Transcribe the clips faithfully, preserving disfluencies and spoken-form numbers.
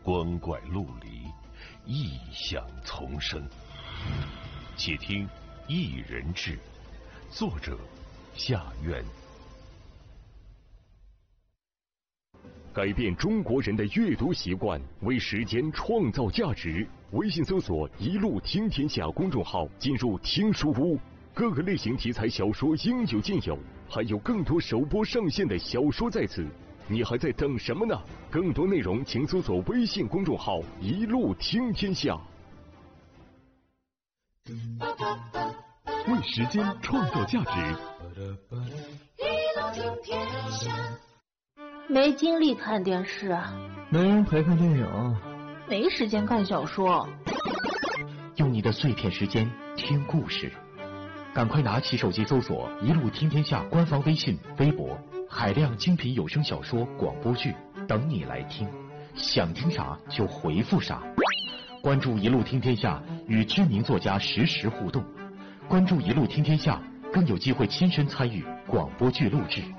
光怪陆离，异响丛生。且听一人志，作者夏苑。改变中国人的阅读习惯，为时间创造价值。微信搜索“一路听天下”公众号，进入听书屋，各个类型题材小说应有尽有，还有更多首播上线的小说在此。你还在等什么呢？更多内容请搜索微信公众号“一路听天下”。为时间创造价值。 一路听天下。没精力看电视， 没人陪看电影， 没时间看小说。 用你的碎片时间听故事，赶快拿起手机搜索“一路听天下”官方微信、微博，海量精品有声小说、广播剧等你来听。想听啥就回复啥。关注“一路听天下”，与知名作家实时互动。关注“一路听天下”，更有机会亲身参与广播剧录制。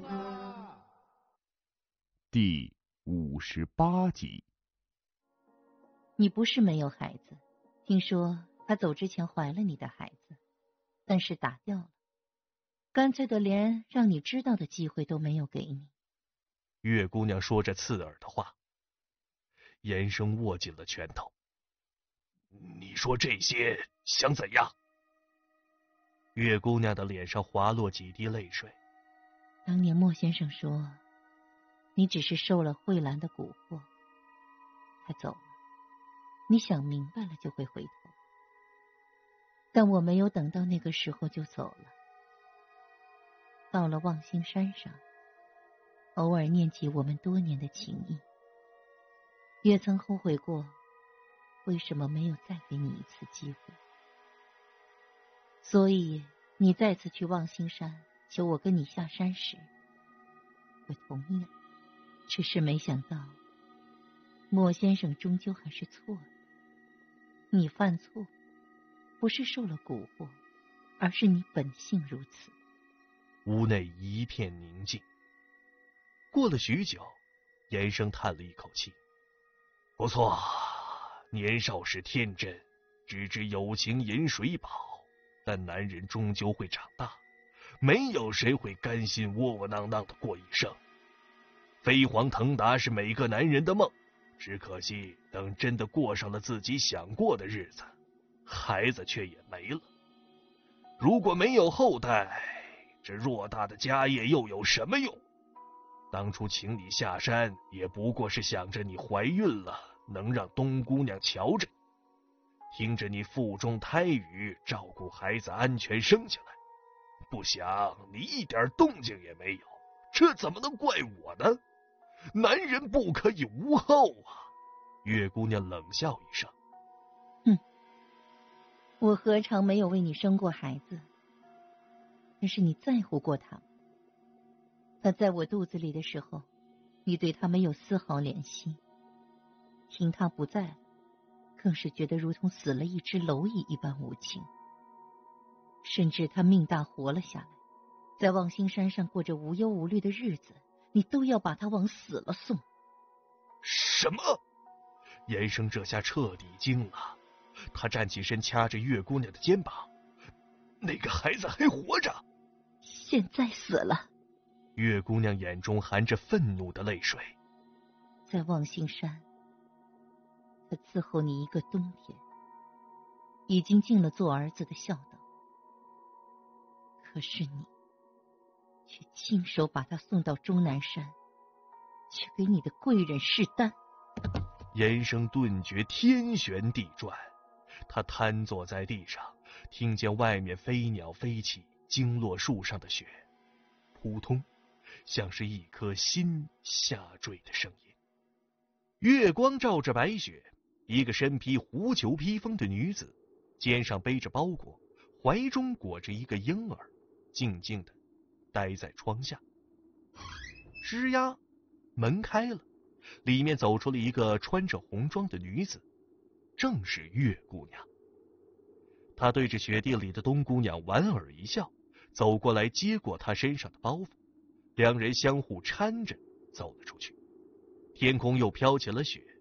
第五十八集。 你不是没有孩子，听说他走之前怀了你的孩子，但是打掉了，干脆的连让你知道的机会都没有给你。 月姑娘说着刺耳的话，严生握紧了拳头。你说这些想怎样？月姑娘的脸上滑落几滴泪水。 当年莫先生说你只是受了慧兰的蛊惑，他走了，你想明白了就会回头，但我没有等到那个时候就走了。到了望星山上，偶尔念起我们多年的情谊，也曾后悔过为什么没有再给你一次机会。所以你再次去望星山求我跟你下山时，我同意了，只是没想到莫先生终究还是错了。你犯错不是受了蛊惑，而是你本性如此。 屋内一片宁静。过了许久，严生叹了一口气。不错，年少时天真，只知友情饮水饱，但男人终究会长大，没有谁会甘心窝窝囊囊的过一生。飞黄腾达是每个男人的梦，只可惜等真的过上了自己想过的日子，孩子却也没了。如果没有后代，这偌大的家业又有什么用？当初请你下山，也不过是想着你怀孕了，能让东姑娘瞧着你，听着你腹中胎语，照顾孩子安全生下来。不想你一点动静也没有，这怎么能怪我呢？男人不可以无后啊！月姑娘冷笑一声。 哼，我何尝没有为你生过孩子？但是你在乎过他吗？他在我肚子里的时候，你对他没有丝毫怜惜，听他不在了，更是觉得如同死了一只蝼蚁一般无情。甚至他命大活了下来，在望星山上过着无忧无虑的日子，你都要把他往死了送。 什么？严生这下彻底惊了，他站起身掐着月姑娘的肩膀。那个孩子还活着？ 现在死了。 月姑娘眼中含着愤怒的泪水。 在望星山，他伺候你一个冬天，已经尽了做儿子的孝道，可是你却亲手把他送到终南山，去给你的贵人试丹。 严生顿觉天旋地转，他瘫坐在地上，听见外面飞鸟飞起，惊落树上的雪，扑通，像是一颗心下坠的声音。月光照着白雪，一个身披狐裘披风的女子，肩上背着包裹，怀中裹着一个婴儿，静静的待在窗下。吱呀，门开了，里面走出了一个穿着红装的女子，正是月姑娘。她对着雪地里的冬姑娘莞尔一笑，走过来接过她身上的包袱，两人相互搀着走了出去。天空又飘起了雪，